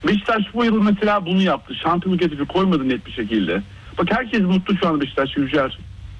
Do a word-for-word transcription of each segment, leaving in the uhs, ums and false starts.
Beşiktaş bu yıl mesela bunu yaptı. Şampiyonluk hedefi koymadı net bir şekilde. Bak herkes mutlu şu an Beşiktaş Yücer.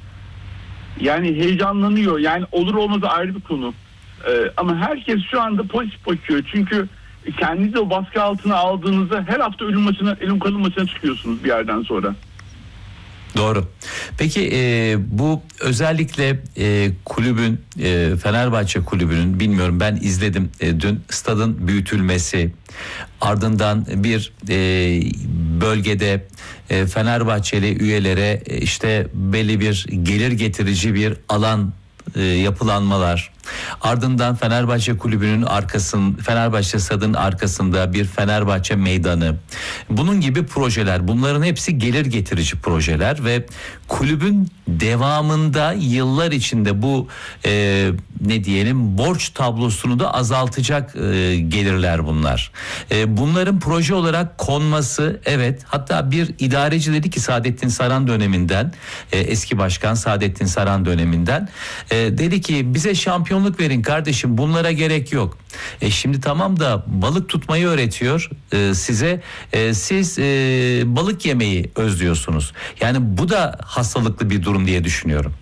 Yani heyecanlanıyor. Yani olur olmaz ayrı bir konu. Ee, ama herkes şu anda pozitif bakıyor. Çünkü kendinizi o baskı altına aldığınızda her hafta ölüm maçına, ölüm kalım maçına çıkıyorsunuz bir yerden sonra. Doğru. Peki e, bu özellikle e, kulübün e, Fenerbahçe kulübünün, bilmiyorum, ben izledim e, dün, stadın büyütülmesi, ardından bir e, bölgede e, Fenerbahçeli üyelere e, işte belli bir gelir getirici bir alan e, yapılanmalar. Ardından Fenerbahçe kulübünün arkasın, Fenerbahçe stadının arkasında bir Fenerbahçe meydanı. Bunun gibi projeler, bunların hepsi gelir getirici projeler ve kulübün devamında yıllar içinde bu e, ne diyelim borç tablosunu da azaltacak e, gelirler bunlar. E, bunların proje olarak konması, evet, hatta bir idareci dedi ki Saadettin Saran döneminden, e, eski başkan Saadettin Saran döneminden e, dedi ki bize şampiyonluk verin kardeşim, bunlara gerek yok. E şimdi tamam da balık tutmayı öğretiyor e, size. E, siz e, balık yemeyi özlüyorsunuz. Yani bu da hastalıklı bir durum diye düşünüyorum.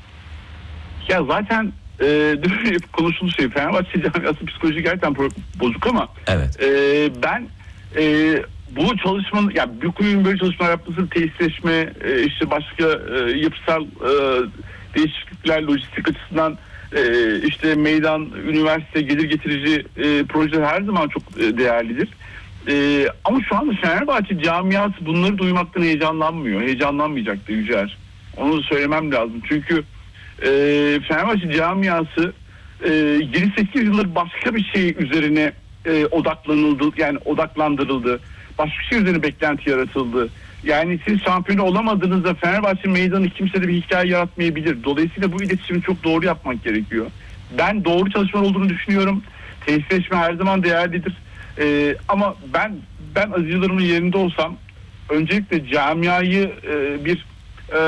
Ya zaten e, konuştuğumuz şey Fenerbahçe camiası psikoloji gerçekten bozuk ama evet. e, ben e, bu çalışmanın, ya yani bir kulübün böyle çalışmalar yapması, tesisleşme, e, işte başka e, yapısal e, değişiklikler, lojistik açısından Ee, işte meydan, üniversite, gelir getirici e, projeler her zaman çok e, değerlidir. E, ama şu anda Fenerbahçe camiası bunları duymaktan heyecanlanmıyor. Heyecanlanmayacaktı Yücer. Onu söylemem lazım. Çünkü e, Fenerbahçe camiası e, yedi sekiz yıldır başka bir şey üzerine e, odaklanıldı. Yani odaklandırıldı. Başka bir şey üzerine beklenti yaratıldı. Yani siz şampiyon olamadığınızda Fenerbahçe meydanı kimse de bir hikaye yaratmayabilir. Dolayısıyla bu iletişimi çok doğru yapmak gerekiyor. Ben doğru çalışma olduğunu düşünüyorum. Tesisleşme her zaman değerlidir. Ee, ama ben ben Aziz Yıldırım'ın yerinde olsam öncelikle camiayı e, bir e,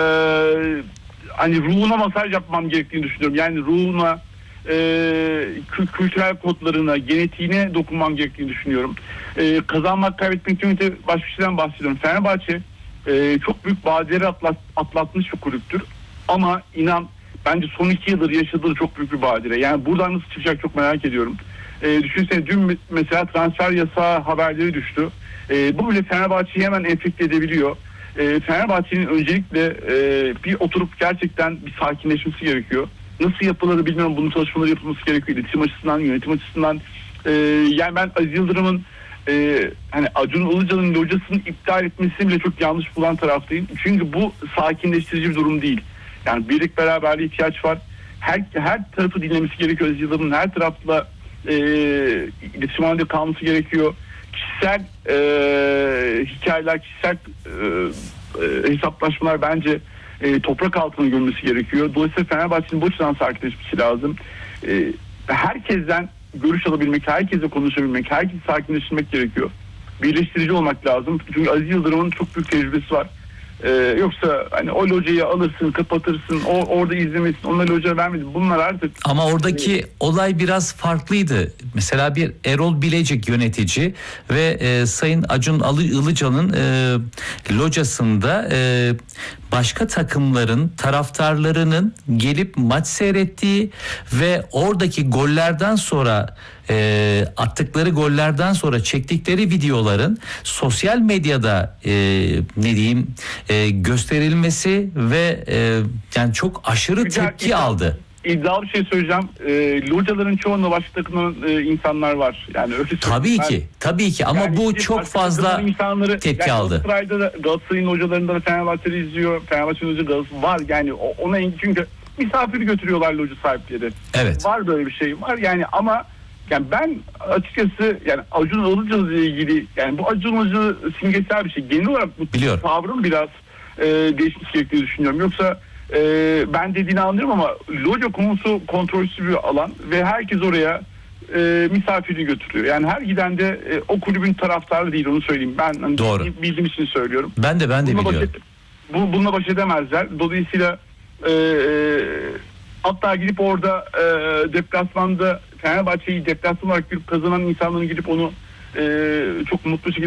hani ruhuna masaj yapmam gerektiğini düşünüyorum. Yani ruhuna, e, kültürel kodlarına, genetiğine dokunmam gerektiğini düşünüyorum. E, kazanmak, kaybetmek için başka bir şeyden bahsediyorum. Fenerbahçe e, çok büyük badireleri atlat, atlatmış bir kulüptür. Ama inan bence son iki yıldır yaşadığı çok büyük bir badire. Yani buradan nasıl çıkacak çok merak ediyorum. E, düşünsene dün mesela transfer yasağı haberleri düştü. E, bu bile Fenerbahçe'yi hemen enfekte edebiliyor. E, Fenerbahçe'nin öncelikle e, bir oturup gerçekten bir sakinleşmesi gerekiyor. Nasıl yapılır bilmiyorum. Bunun çalışmaları yapılması gerekiyor. İletişim açısından, yönetim açısından. E, yani ben Aziz Yıldırım'ın e, hani Acun Ilıcalı'nın locasını iptal etmesini bile çok yanlış bulan taraftayım. Çünkü bu sakinleştirici bir durum değil. Yani birlik beraberliğe ihtiyaç var. Her her tarafı dinlemesi gerekiyor. Aziz Yıldırım'ın her tarafla e, iletişim halinde kalması gerekiyor. Kişisel e, hikayeler, kişisel e, e, hesaplaşmalar bence e, toprak altına gömmesi gerekiyor. Dolayısıyla Fenerbahçe'nin bu açıdan sakinleşmesi lazım. E, herkesten görüş alabilmek, herkesle konuşabilmek, herkesi sakinleştirmek gerekiyor. Birleştirici olmak lazım. Çünkü Aziz Yıldırım'ın çok büyük tecrübesi var. Ee, yoksa hani o locayı alırsın, kapatırsın, o orada izlemesin, ona loca vermedin. Bunlar artık... Ama oradaki evet. olay biraz farklıydı. Mesela bir Erol Bilecik yönetici ve e, Sayın Acun Ilıcalı'nın e, locasında e, başka takımların taraftarlarının gelip maç seyrettiği ve oradaki gollerden sonra e, attıkları gollerden sonra çektikleri videoların sosyal medyada e, ne diyeyim e, gösterilmesi ve e, yani çok aşırı Güzel, tepki iddia, aldı. İddialı bir şey söyleyeceğim. E, locaların çoğunda başka takımların e, insanlar var. Yani öyle tabii ki, ben, tabii ki ama yani bu çok fazla insanları, tepki yani aldı. Galatasaray'da da, Galatasaray'ın hocalarında da Fenerbahçe'de izliyor. Fenerbahçe'nin hoca Galatasaray var. Yani ona çünkü misafir götürüyorlar loca sahipleri. Evet. Var böyle bir şey var. Yani ama yani ben açıkçası yani Acun Ilıcalı ile ilgili yani bu Acun Ilıcalı simgesel bir şey. Genel olarak bu Biliyorum. tavrım biraz e, değişmiş gerektiğini düşünüyorum. Yoksa e, ben dediğini anlıyorum ama loca konusu kontrolsüz bir alan ve herkes oraya e, misafirini götürüyor. Yani her giden de e, o kulübün taraftarı değil, onu söyleyeyim. Ben hani, doğru. bildiğim için söylüyorum. Ben de ben de bununla biliyorum. Baş, bu, bununla baş edemezler. Dolayısıyla e, e, hatta gidip orada e, deplasmanda Fenerbahçe'yi deplasman olarak gidip kazanan insanların gidip onu e, çok mutlu şekilde